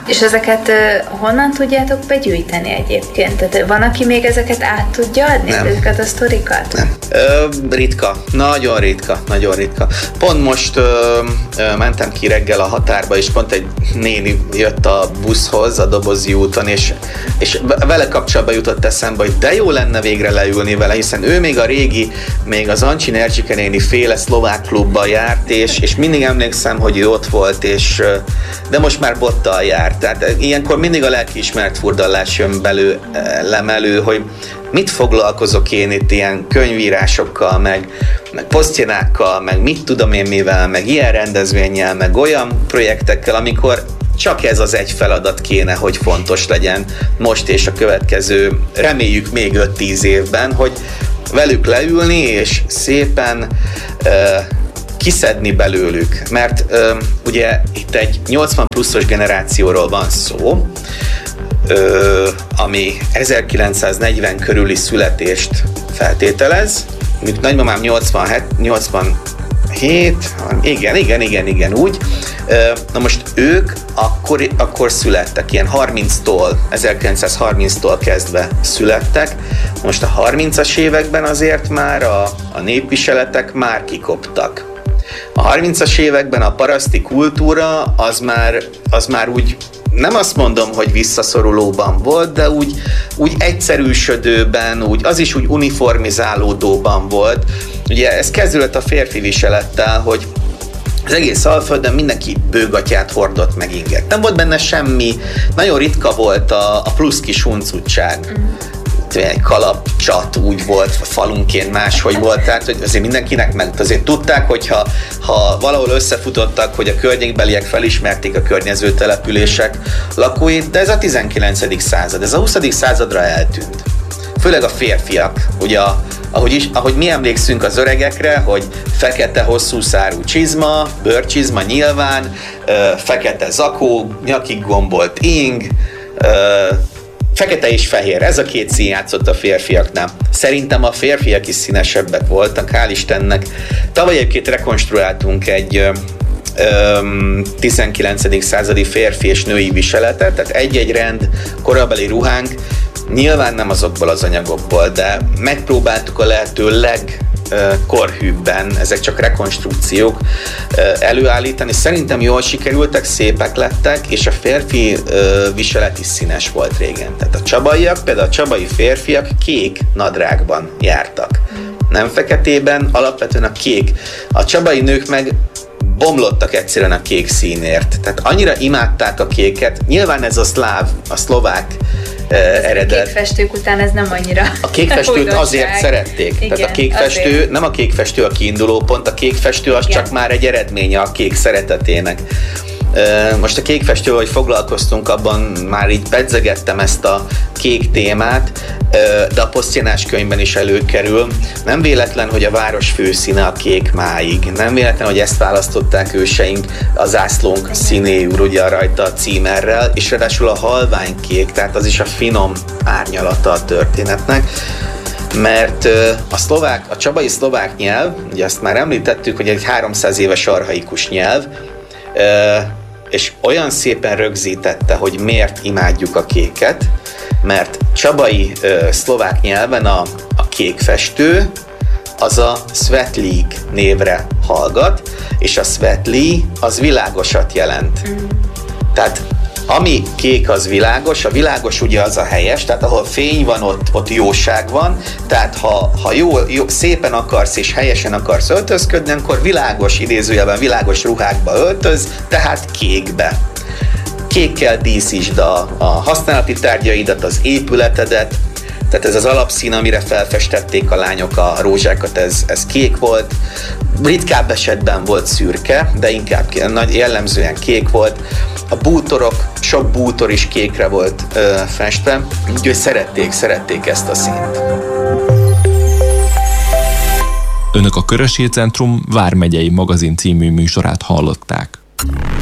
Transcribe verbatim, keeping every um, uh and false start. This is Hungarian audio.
És ezeket uh, honnan tudjátok begyűjteni egyébként? Tehát van, aki még ezeket át tudja adni, Nem. ezeket a sztorikat? Nem. Ö, ritka, nagyon ritka, nagyon ritka. Pont most ö, ö, mentem ki reggel a határba, és pont egy néni jött a buszhoz a Dobozi úton, és, és vele kapcsolatban jutott eszembe, hogy de jó lenne végre leülni vele, hiszen ő még a régi, még az Ancsi Nerzsike néni féle szlovák klubba járt, és, és mindig emlékszem, hogy ő ott volt, és, de most már bottal járt. Tehát ilyenkor mindig a lelkiismeret furdalás jön belőlem elő, hogy mit foglalkozok én itt ilyen könyvírásokkal, meg, meg posztjénákkal, meg mit tudom én mivel, meg ilyen rendezvénnyel, meg olyan projektekkel, amikor csak ez az egy feladat kéne, hogy fontos legyen most és a következő, reméljük még öt-tíz évben, hogy velük leülni, és szépen uh, kiszedni belőlük. Mert uh, ugye itt egy nyolcvan pluszos generációról van szó, uh, ami ezerkilencszáznegyven körüli születést feltételez, mint nagymamám nyolcvanhét, nyolcvanhét, igen, igen, igen, igen, úgy. Na most ők akkor, akkor születtek, ilyen harminctól, ezerkilencszázharminctól kezdve születtek. Most a harmincas években azért már a, a népviseletek már kikoptak. A harmincas években a paraszti kultúra az már, az már úgy, nem azt mondom, hogy visszaszorulóban volt, de úgy, úgy egyszerűsödőben, úgy, az is úgy uniformizálódóban volt. Ugye ez kezdődött a férfi viselettel, hogy az egész Alföldön mindenki bőgatyát hordott meg inget. Nem volt benne semmi, nagyon ritka volt a, a plusz kis huncutság. Mm. Egy kalapcsat úgy volt, falunként máshogy volt, tehát hogy azért mindenkinek meg azért tudták, hogyha ha valahol összefutottak, hogy a környékbeliek felismerték a környező települések lakóit, de ez a tizenkilencedik század, ez a huszadik századra eltűnt. Főleg a férfiak, ugye ahogy, is, ahogy mi emlékszünk az öregekre, hogy fekete hosszú szárú csizma, bőrcsizma nyilván, fekete zakó, nyakig gombolt ing, fekete és fehér, ez a két szín játszott a férfiaknál. Szerintem a férfiak is színesebbek voltak, hál' Istennek. Tavaly egyébként rekonstruáltunk egy tizenkilencedik századi férfi és női viseletet, tehát egy-egy rend korabeli ruhánk, nyilván nem azokból az anyagokból, de megpróbáltuk a lehető legkorhűbben, ezek csak rekonstrukciók előállítani. Szerintem jól sikerültek, szépek lettek, és a férfi viselet is színes volt régen. Tehát a csabaiak, például a csabai férfiak kék nadrágban jártak. Nem feketében, alapvetően a kék. A csabai nők meg bomlottak egyszerűen a kék színért. Tehát annyira imádták a kéket. Nyilván ez a szláv, a szlovák eredet. A kékfestők után ez nem annyira a kékfestőt azért szerették. Igen, tehát a kékfestő, azért. Nem a kékfestő a kiinduló pont, a kékfestő az Igen. csak már egy eredménye a kék szeretetének. Most a kékfestővel, hogy foglalkoztunk, abban már így pedzegettem ezt a kék témát, de a posztjénás könyvben is előkerül. Nem véletlen, hogy a város főszíne a kék máig. Nem véletlen, hogy ezt választották őseink a zászlónk színéül, ugye rajta a címerrel, és ráadásul a halványkék, tehát az is a finom árnyalata a történetnek. Mert a szlovák, a csabai szlovák nyelv, ugye azt már említettük, hogy egy háromszáz éves archaikus nyelv, és olyan szépen rögzítette, hogy miért imádjuk a kéket, mert csabai szlovák nyelven a, a kékfestő az a Svetlik névre hallgat, és a Svetli az világosat jelent. Mm. Tehát ami kék, az világos, a világos ugye az a helyes, tehát ahol fény van, ott, ott jóság van, tehát ha, ha jól, jó, szépen akarsz és helyesen akarsz öltözködni, akkor világos, idézőjelben világos ruhákba öltöz, tehát kékbe. Kékkel díszítsd a, a használati tárgyaidat, az épületedet, tehát ez az alapszín, amire felfestették a lányok a rózsákat, ez, ez kék volt. Ritkább esetben volt szürke, de inkább jellemzően kék volt. A bútorok, sok bútor is kékre volt ö, festve, úgyhogy szerették, szerették ezt a színt. Önök a Körösi Centrum Vármegyei Magazin című műsorát hallották.